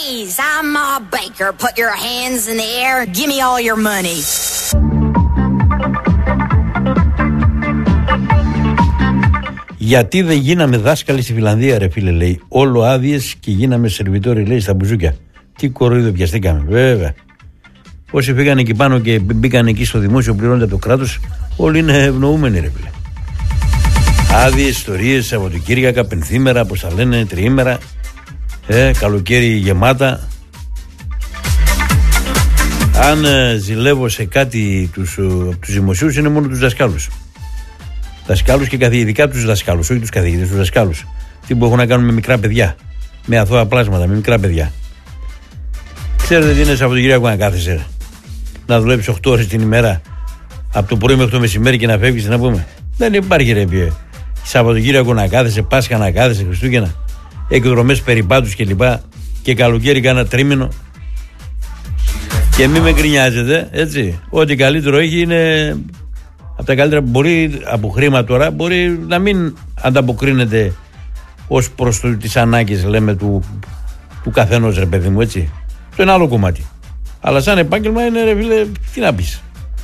Ladies, I'm Ma Baker. Put your hands in the air. Give me all your money. Γιατί δεν γίναμε δάσκαλοι στη Φιλανδία, ρε φίλε, λέει. Όλο άδειες και γίναμε σερβιτόροι, λέει, στα μπουζούκια. Τι κοροϊδό πιαστήκαμε, βέβαια. Όσοι φύγαν εκεί πάνω και μπήκαν εκεί στο δημόσιο, πληρώνεται από το κράτος, όλοι είναι ευνοούμενοι, ρε φίλε. Άδειες, ιστορίες, Σαββατοκύριακα, πενθήμερα, όπως τα λένε, τριήμερα, καλοκαίρι γεμάτα. Αν ζηλεύω σε κάτι από τους δημοσίους, είναι μόνο τους δασκάλους. Δασκάλους και ειδικά τους δασκάλους, όχι τους καθηγητές, τους δασκάλους. Τι που έχουν να κάνουν με μικρά παιδιά, με αθώα πλάσματα, με μικρά παιδιά. Ξέρετε τι είναι Σαββατοκύριακο να κάθεσαι, να δουλέψεις 8 ώρες την ημέρα, από το πρωί μέχρι το μεσημέρι και να φεύγεις, να πούμε. Δεν υπάρχει, ρε πιέ. Σαββατοκύριακο να κάθεσαι, Πάσχα να κάθεσαι, Χριστούγεννα, εκδρομές περιπάτους κλπ. Και καλοκαίρι κάνα τρίμηνο. Και μην με γκρινιάζετε, έτσι. Ό,τι καλύτερο έχει είναι. Από τα καλύτερα, μπορεί από χρήμα τώρα, μπορεί να μην ανταποκρίνεται ως προς τις ανάγκες, λέμε, του καθενός, ρε παιδί μου, έτσι. Το είναι άλλο κομμάτι. Αλλά σαν επάγγελμα είναι, ρε φίλε, τι να πεις.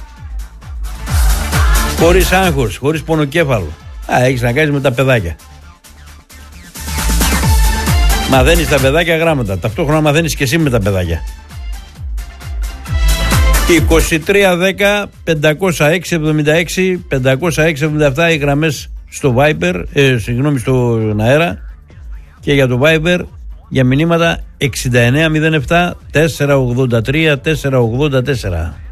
Χωρίς άγχος, χωρίς πονοκέφαλο. Έχεις να κάνεις με τα παιδάκια. Μαθαίνεις τα παιδάκια γράμματα. Ταυτόχρονα μαθαίνεις και εσύ με τα παιδάκια. 2310 506 76 506 77 οι γραμμές στο Viber, στον αέρα, και για το Viber για μηνύματα 6907 483 484.